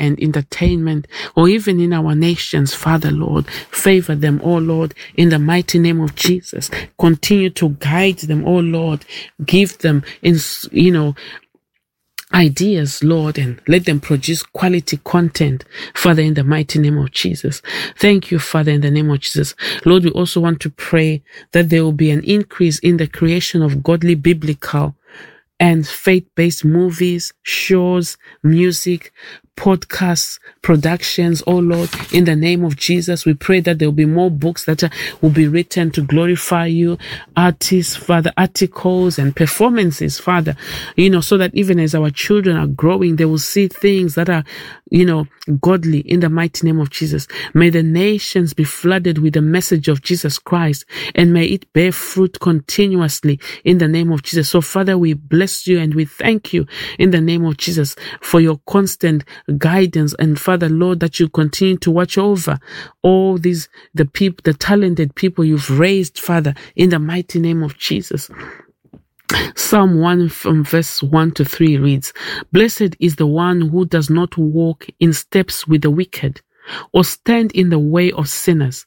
and entertainment, or even in our nations, Father, Lord. Favor them, oh Lord, in the mighty name of Jesus. Continue to guide them, oh Lord. Give them, ideas, Lord, and let them produce quality content, Father, in the mighty name of Jesus. Thank you, Father, in the name of Jesus. Lord, we also want to pray that there will be an increase in the creation of godly, biblical, and faith-based movies, shows, music, podcasts, productions, oh Lord, in the name of Jesus. We pray that there will be more books that will be written to glorify you, artists, Father, articles and performances, Father, so that even as our children are growing, they will see things that are, godly, in the mighty name of Jesus. May the nations be flooded with the message of Jesus Christ, and may it bear fruit continuously in the name of Jesus. So Father, we bless you and we thank you in the name of Jesus for your constant guidance, and Father, Lord, that you continue to watch over all these, the talented people you've raised, Father, in the mighty name of Jesus. Psalm 1 from verse 1 to 3 reads, "Blessed is the one who does not walk in steps with the wicked, or stand in the way of sinners,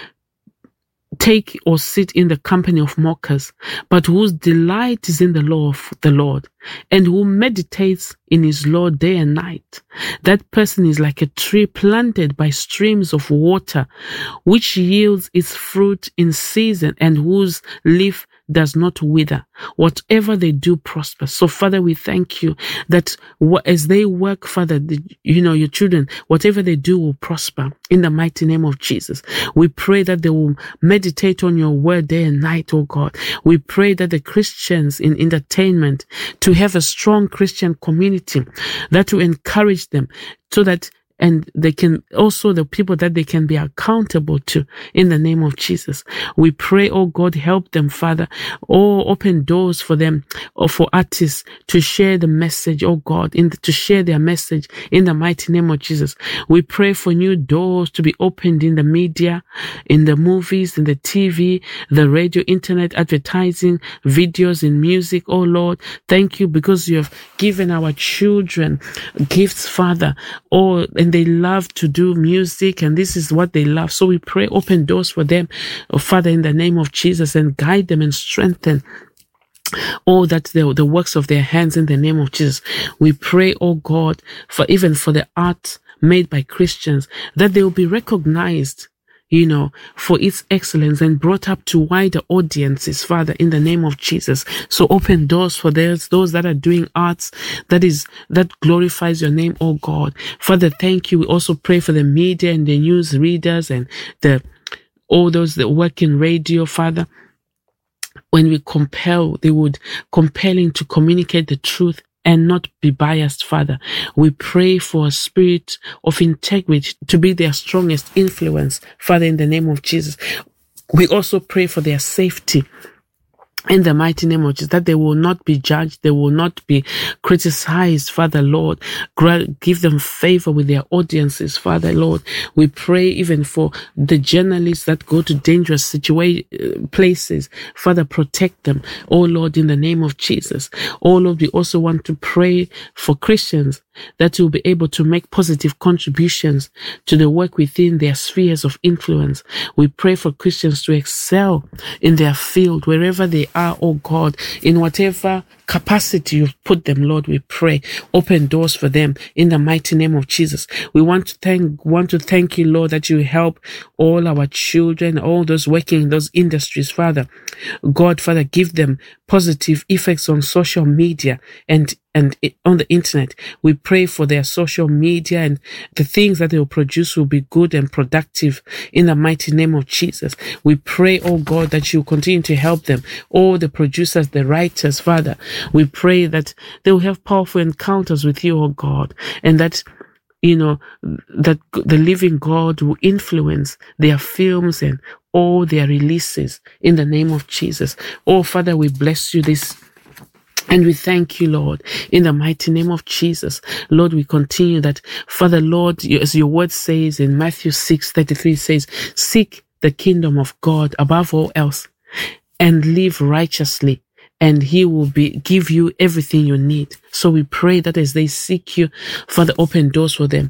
take or sit in the company of mockers, but whose delight is in the law of the Lord, and who meditates in his law day and night. That person is like a tree planted by streams of water, which yields its fruit in season, and whose leaf does not wither. Whatever they do prospers." So Father, we thank you that as they work, Father, your children, whatever they do will prosper in the mighty name of Jesus. We pray that they will meditate on your word day and night, oh God. We pray that the Christians in entertainment to have a strong Christian community that will encourage them, so that and they can also, the people that they can be accountable to, in the name of Jesus. We pray, oh God, help them, Father. Oh, open doors for them, or for artists to share the message, oh God, to share their message in the mighty name of Jesus. We pray for new doors to be opened in the media, in the movies, in the TV, the radio, internet, advertising, videos, in music, oh Lord. Thank you because you have given our children gifts, Father. Oh, and they love to do music, and this is what they love. So we pray, open doors for them, oh Father, in the name of Jesus, and guide them and strengthen all that the works of their hands in the name of Jesus. We pray, oh God, for even for the art made by Christians, that they will be recognized, for its excellence, and brought up to wider audiences, Father, in the name of Jesus. So open doors for those that are doing arts that glorifies your name, oh God. Father, thank you. We also pray for the media and the news readers and all those that work in radio, Father. When we they would compelling to communicate the truth and not be biased, Father. We pray for a spirit of integrity to be their strongest influence, Father, in the name of Jesus. We also pray for their safety, in the mighty name of Jesus, that they will not be judged, they will not be criticized, Father, Lord. Give them favor with their audiences, Father, Lord. We pray even for the journalists that go to dangerous places. Father, protect them, oh Lord, in the name of Jesus. Oh Lord, we also want to pray for Christians that will be able to make positive contributions to the work within their spheres of influence. We pray for Christians to excel in their field, wherever they are, oh God, in whatever capacity you've put them, Lord. We pray, open doors for them in the mighty name of Jesus. We want to thank you, Lord, that you help all our children, all those working in those industries, Father. God, Father, give them positive effects on social media and on the internet. We pray for their social media, and the things that they will produce will be good and productive in the mighty name of Jesus. We pray, oh God, that you continue to help them, all the producers, the writers, Father. We pray that they will have powerful encounters with you, oh God, and that that the living God will influence their films and all their releases in the name of Jesus. Oh Father, we bless you and we thank you, Lord, in the mighty name of Jesus. Lord, we continue that, Father, Lord, as your word says in Matthew 6:33 says, seek the kingdom of God above all else and live righteously, and he will give you everything you need. So we pray that as they seek you, Father, open doors for them.